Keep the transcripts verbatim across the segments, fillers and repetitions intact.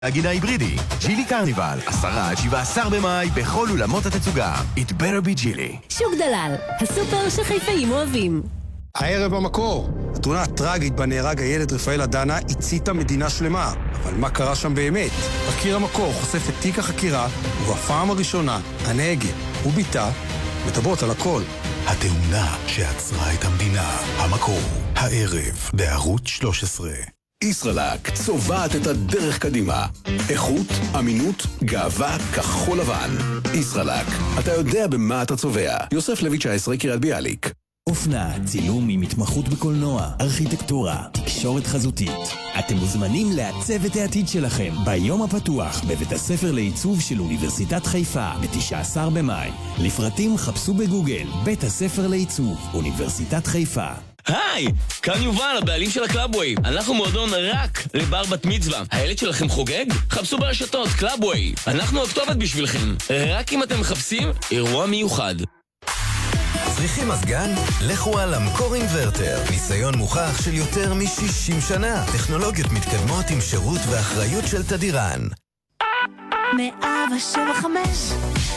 הגינה היברידי, ג'ילי קרניבל, עשרה עד שבעה עשר במאי בכל אולמות התצוגה. It better be ג'ילי. שוק דלל, הסופר שחיפאים אוהבים. הערב במקור. התאונה הטרגית בה נהרג הילד רפאל אדנה הציתה מדינה שלמה. אבל מה קרה שם באמת? תחקיר המקור חושף את תיק החקירה, ובפעם הראשונה הנהגת וביתה מדברות על הכל. התאונה שעצרה את המדינה. המקור, הערב בערוץ שלוש עשרה. ישראלק צובעת את הדרך קדימה. איכות, אמינות, גאווה, כחול לבן. ישראלק, אתה יודע במה אתה צובע. יוסף לוי תשע עשרה, קריית ביאליק. אופנה, צילום עם התמחות בקולנוע, ארכיטקטורה, תקשורת חזותית. אתם מוזמנים לעצב את העתיד שלכם ביום הפתוח בבית הספר לעיצוב של אוניברסיטת חיפה ב-תשעה עשר במאי. לפרטים חפשו בגוגל בית הספר לעיצוב אוניברסיטת חיפה. היי, כאן יובל, הבעלים של הקלאבווי. אנחנו מועדון רק לבר בת מצווה. הילד שלכם חוגג? חפשו ברשתות קלאבווי. אנחנו הכתובת בשבילכם. רק אם אתם מחפשים אירוע מיוחד. צריכים מזגן? לכו על המקור אינברטר. ניסיון מוכח של יותר מ-שישים שנה. טכנולוגיות מתקדמות עם שירות ואחריות של תדירן. מאה שבע וחמש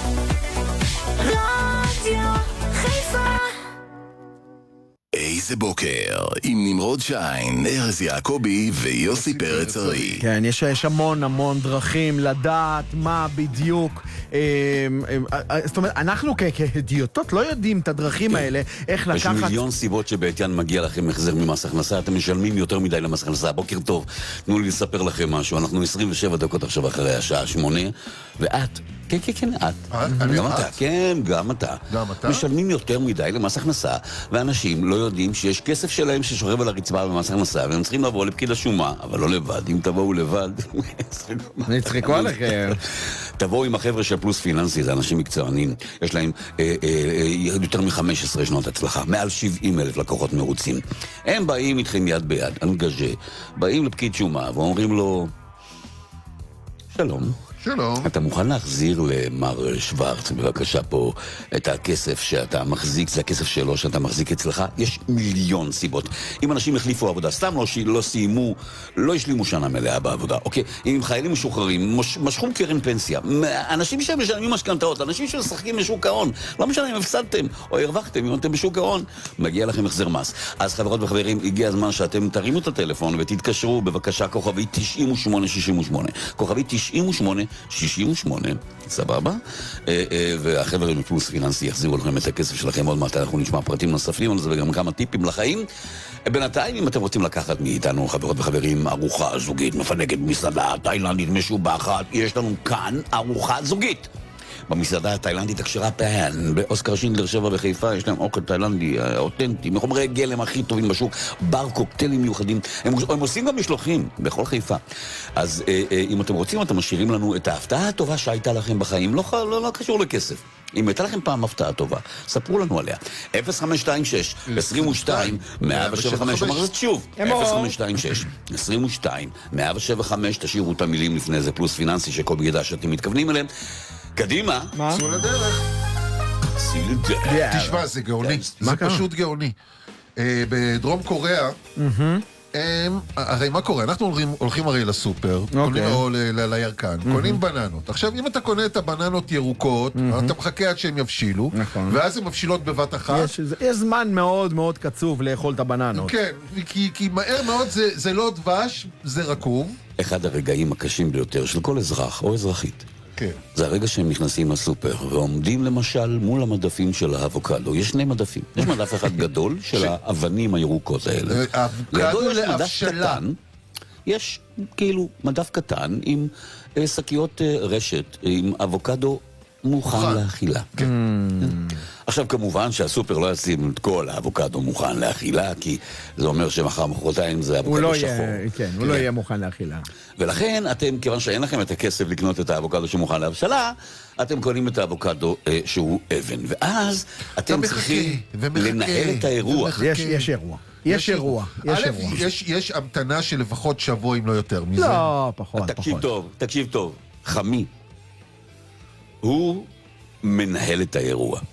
רדיו חיפה. איזה בוקר, עם נמרוד שיין, ארז יעקבי ויוסי פרץ ארי. כן, יש, יש המון המון דרכים לדעת מה בדיוק, אה, אה, זאת אומרת, אנחנו כהדיוטות לא יודעים את הדרכים כן. האלה, איך יש לקחת... יש מיליון סיבות שבעתיין מגיע לכם מחזר ממס הכנסה, אתם משלמים יותר מדי למס הכנסה. בוקר טוב, תנו לי לספר לכם משהו, אנחנו עשרים ושבע דקות עכשיו אחרי השעה שמונה, ואת, כן, כן, כן, את. גם אתה, כן, גם אתה. גם אתה? משלמים יותר מדי למס הכנסה, ואנשים לא יודעים שיש כסף שלהם ששוכב על הרצפה במס הכנסה, והם צריכים לבוא לפקיד השומה, אבל לא לבד. אם תבואו לבד, נצחקו עליכם. תבואו עם החבר'ה של פלוס פיננסי, זה אנשים מקצוענים. יש להם אה, אה, אה, יותר מ-חמש עשרה שנות הצלחה, מעל שבעים אלף לקוחות מרוצים. הם באים איתכם יד ביד, אנגז'ה, באים לפקיד שומה ואומרים לו, שלום. שלום. אתה מוכן להחזיר למר שוורץ, בבקשה פה, את הכסף שאתה מחזיק, זה הכסף שלו שאתה מחזיק אצלך? יש מיליון סיבות. אם אנשים החליפו עבודה, סתם לא, לא סיימו, לא השלימו שנה מלאה בעבודה, אוקיי? אם חיילים משוחררים, מש, משכום קרן פנסיה, אנשים שמשלמים משכנתאות, אנשים שמשחקים בשוק ההון, לא משנה אם הפסדתם או הרווחתם, אם אתם בשוק ההון, מגיע לכם החזר מס. אז חברות וחברים, הגיע הזמן שאתם תרימו את הטלפון ותתקשרו, בבקשה, כוכבי תשעים ושמונה שישים ושמונה. כוכבי תשעים ושמונה שישים ושמונה, סבבה? והחבר'ה מפלוס פיננסי יחזירו לכם את הכסף שלכם עוד מעט, אנחנו נשמע פרטים נוספים על זה וגם כמה טיפים לחיים. בינתיים, אם אתם רוצים לקחת מאיתנו, חברות וחברים, ארוחה זוגית, מפנקת מסעדה תאילנדית משובחת, יש לנו כאן ארוחה זוגית. במסעדה התאילנדית הכשרה פן, באוסקר שינדלר שבע בחיפה, יש להם אוכל תאילנדי אותנטי, מחומרי גלם הכי טובים בשוק, בר קוקטיילים מיוחדים, הם, הם עושים גם משלוחים בכל חיפה. אז אה, אה, אם אתם רוצים, אתם משאירים לנו את ההפתעה הטובה שהייתה לכם בחיים, לא, לא, לא קשור לכסף. אם הייתה לכם פעם הפתעה טובה, ספרו לנו עליה. אפס חמש שתיים שש עשרים ושתיים מאה שבע וחמש, אומר זאת שוב, אפס חמש שתיים שש עשרים ושתיים מאה שבע וחמש, תשאירו את המילים לפני זה, פלוס פיננסי שכל בידע שאתם מתכוונים אליהם. קדימה. מה? צאו לדרך. צאו לדרך. תשמע, זה גאוני. זה פשוט גאוני. בדרום קוריאה, הרי מה קורה? אנחנו הולכים הרי לסופר, או לירקן, קונים בננות. עכשיו, אם אתה קונה את הבננות ירוקות, אתה מחכה עד שהן יבשילו, ואז הן מבשילות בבת אחת. יש זמן מאוד מאוד קצוב לאכול את הבננות. כן, כי מהר מאוד זה לא דבש, זה רקוב. אחד הרגעים הקשים ביותר של כל אזרח או אזרחית. כן. זה הרגע שהם נכנסים לסופר ועומדים למשל מול המדפים של האבוקדו. יש שני מדפים. יש מדף אחד גדול של האבנים הירוקות האלה. האבוקדו להבשלה. יש כאילו מדף קטן עם שקיות רשת, עם אבוקדו מוכן לאכילה. כן. עכשיו כמובן שהסופר לא ישים את כל האבוקדו מוכן לאכילה, כי זה אומר שמחר מחרתיים זה אבוקדו שחור. כן, הוא לא יהיה מוכן לאכילה. ולכן אתם, כיוון שאין לכם את הכסף לקנות את האבוקדו שמוכן להבשלה, אתם קונים את האבוקדו אה, שהוא אבן. ואז אתם צריכים לנהל את האירוע. יש, יש אירוע. יש אירוע. יש אירוע. יש המתנה של לפחות שבוע אם לא יותר מזה. לא, פחות, פחות. תקשיב טוב, תקשיב טוב. חמי. הוא מנהל את האירוע.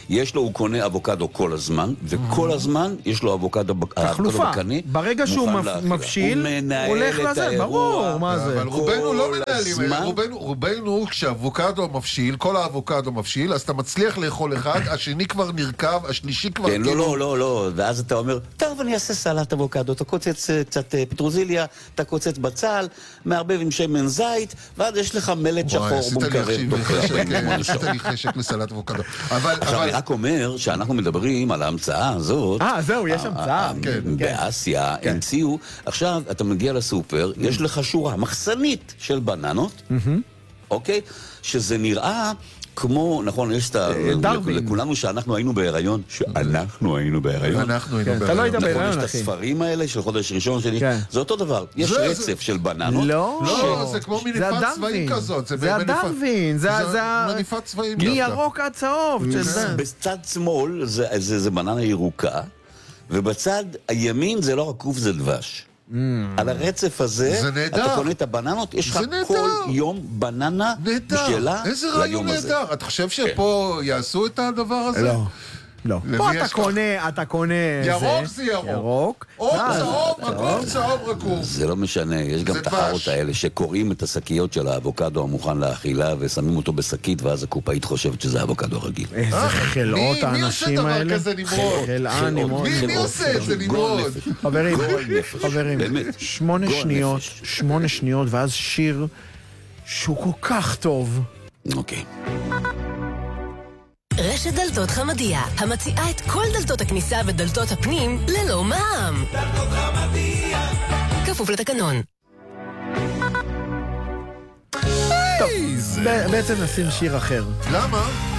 יש לו, הוא קונה אבוקדו כל הזמן, וכל הזמן יש לו אבוקדו בקנה. ברגע שהוא מבשיל, הוא הולך לזה, ברור, מה זה? אבל רובנו לא מנהלים, רובנו כשאבוקדו מבשיל, כל האבוקדו מבשיל, אז אתה מצליח לאכול אחד, השני כבר נרכב, השלישי כבר... כן, לא, לא, לא, לא, ואז אתה אומר, טוב, אני אעשה סלט אבוקדו, אתה קוצץ קצת פטרוזיליה, אתה קוצץ בצל, מערבב עם שמן זית, ואז יש לך מלט שחור מונקרב. עשית לי חשק לסלט אבוקדו. עכשיו, אני רק אומר שאנחנו מדברים על ההמצאה הזאת. אה, זהו, יש המצאה. באסיה המציאו. עכשיו, אתה מגיע לסופר, יש לך שורה מחסנית של בננות, אוקיי? שזה נראה... כמו, נכון, יש את ה... לכולנו שאנחנו היינו בהיריון, שאנחנו היינו בהיריון. אנחנו היינו בהיריון. אתה לא היית בהיריון, אחי. יש את הספרים האלה של חודש ראשון שלי, זה אותו דבר. יש רצף של בננות. לא, לא, זה כמו מניפת צבעים כזאת. זה הדנבין, זה מניפת צבעים. מירוק עד צהוב. בצד שמאל זה בננה ירוקה, ובצד הימין זה לא רקוב, זה דבש. על הרצף הזה, אתה קונה את הבננות, יש לך כל יום בננה בשלה איזה רעיון נהדר. אתה חושב שפה יעשו את הדבר הזה? לא. לא. פה אתה קונה, אתה קונה... ירוק זה ירוק. או צהוב, רקוב, צהוב, רקוב. זה לא משנה, יש גם את החרות האלה שקוראים את השקיות של האבוקדו המוכן לאכילה ושמים אותו בשקית ואז הקופאית חושבת שזה אבוקדו רגיל. איזה חלאות האנשים האלה. מי עושה דבר כזה נמרוד? חלאה נמרוד. מי עושה את זה נמרוד? חברים, חברים, שמונה שניות, שמונה שניות ואז שיר שהוא כל כך טוב. אוקיי. רשת דלתות חמדיה, המציעה את כל דלתות הכניסה ודלתות הפנים ללא מע"מ. דלתות חמדיה. כפוף לתקנון. טוב, בעצם נשים שיר אחר. למה?